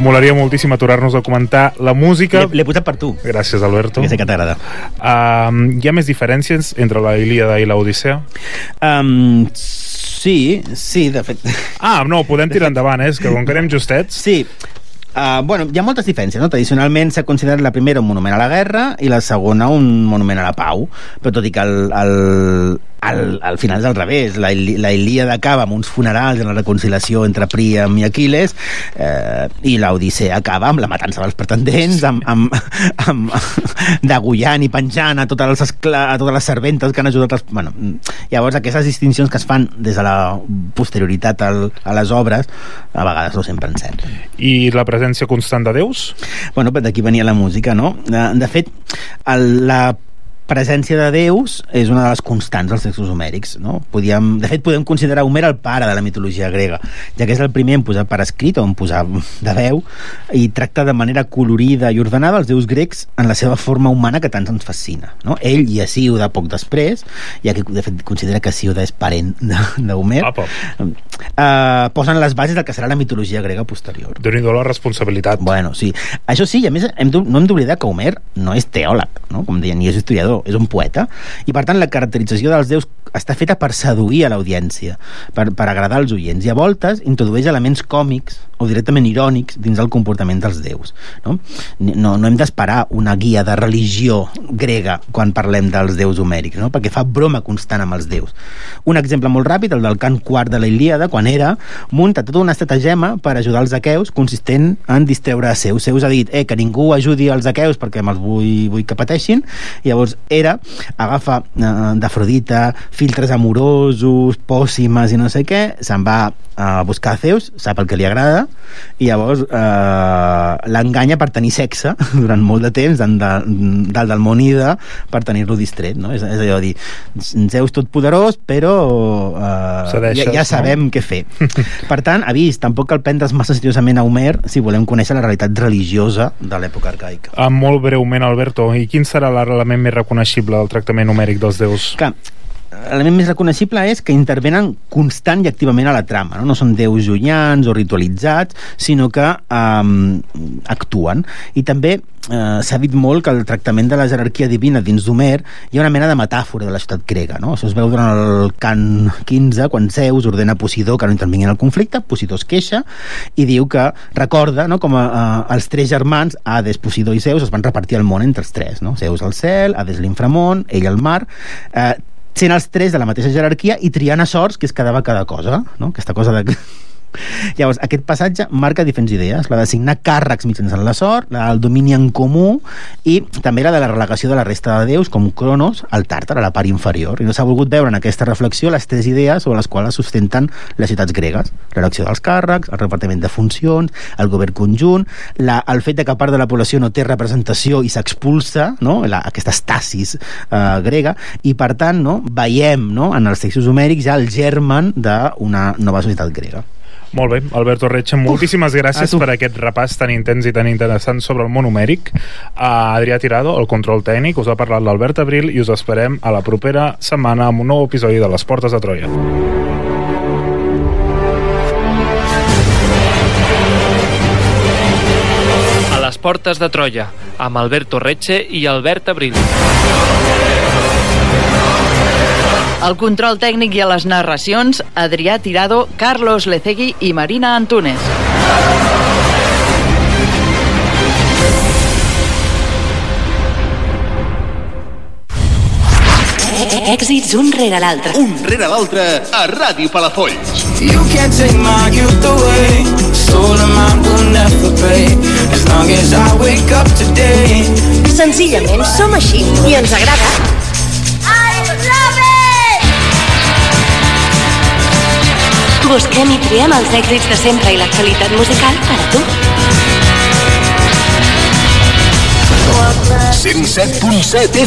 Molaria moltíssim aturar-nos a comentar la música. L'he posat per tu. Gràcies, Alberto. Que sé que t'agrada. Hi ha més diferències entre la Ilíada i l'Odissea? Sí, de fet. No, podem tirar endavant, és que com que anem justets... Sí. Bueno, hi ha moltes diferències, no? Tradicionalment s'ha considerat la primera un monument a la guerra i la segona un monument a la pau, però tot i que al final és al revés. La Ilíada acaba amb uns funerals en la reconciliació entre Príam i Aquil·les, i l'Odissea acaba amb la matança dels pretendents, amb degollant i penjant a totes les serventes que han ajudat llavors aquestes distincions que es fan des de la posterioritat a les obres a vegades no sempre en cert. I la presència constant de déus? Bueno, d'aquí venia la música, no? De fet, la presència de déus és una de les constants dels textos homèrics, no? De fet, podem considerar Homer el pare de la mitologia grega, ja que és el primer en posar per escrit o en posar de veu, i tracta de manera colorida i ordenada els déus grecs en la seva forma humana que tant ens fascina, no? Ell i Hesíode poc després, ja que de fet considera que Hesíode és parent d'Homer, posen les bases del que serà la mitologia grega posterior. Déu-n'hi-do la responsabilitat. Bueno, sí. Això sí, a més, no hem d'oblidar que Homer no és teòleg, no? Com deien, ni és historiador, és un poeta, i per tant la caracterització dels déus està feta per seduir a l'audiència, per agradar als oients, i a voltes introdueix elements còmics o directament irònics dins el comportament dels déus, no? No hem d'esperar una guia de religió grega quan parlem dels déus homèrics, no? Perquè fa broma constant amb els déus. Un exemple molt ràpid, el del cant quart de la Ilíada, quan Hera munta tota una estratagema per ajudar els aqueus, consistent en distreure a Zeus. Zeus ha dit, que ningú ajudi els aqueus perquè me'ls vull que pateixin, i llavors Hera agafa d'Afrodita filtres amorosos, pòssimes i no sé què, se'n va a buscar a Zeus, sap el que li agrada, i llavors l'enganya per tenir sexe durant molt de temps dalt del món Ida per tenir-lo distret, no? És allò de dir, Zeus totpoderós, però ja sabem què fer. Per tant, avís, tampoc cal prendre's massa seriosament a Homer si volem conèixer la realitat religiosa de l'època arcaica. Molt breument, Alberto, i quin serà l'element més reconeixible del tractament homèric dels déus? L'element més reconeixible és que intervenen constant i activament a la trama, no són déus llunyans o ritualitzats, sinó que actuen. I també s'ha dit molt que el tractament de la jerarquia divina dins d'Homer hi ha una mena de metàfora de la ciutat grega, no? Això es veu durant el cant 15, quan Zeus ordena a Posidó que no intervingui en el conflicte. Posidó es queixa i diu que recorda, no?, com els tres germans, Hades, Posidó i Zeus, es van repartir el món entre els tres, no? Zeus al cel, Hades l'inframón, ell al mar, sent els tres de la mateixa jerarquia i triant a sorts que es quedava cada cosa, no? Aquesta cosa de... Llavors, aquest passatge marca diferents idees, la d'assignar càrrecs mitjançant la sort, la del domini en comú, i també la de la relegació de la resta de déus, com Cronos, al Tàrtar, a la part inferior. I no s'ha volgut veure en aquesta reflexió les tres idees sobre les quals sustenten les ciutats gregues: l'erecció dels càrrecs, el repartiment de funcions, el govern conjunt, el fet de que part de la població no té representació i s'expulsa, no?, aquesta estasis grega, i per tant, no?, veiem, no?, en els textos homèrics ja el germen d'una nova societat grega. Molt bé, Alberto Retxe, moltíssimes gràcies per aquest repàs tan intens i tan interessant sobre el món homèric. Adrià Tirado, el control tècnic, us ha parlat l'Albert Abril i us esperem a la propera setmana amb un nou episodi de Les Portes de Troia. A les Portes de Troia, amb Alberto Retxe i Albert Abril. El control tècnic i a les narracions, Adrià Tirado, Carlos Lecegui i Marina Antunes. Èxits un rere l'altre. Un rere l'altre a Ràdio Palafolls. You can't take my youth away. Soul of mine will never pay. As long as I wake up today. Senzillament som així i ens agrada. Busquem i triem els èxits de sempre i l'actualitat musical per a tu. 107.7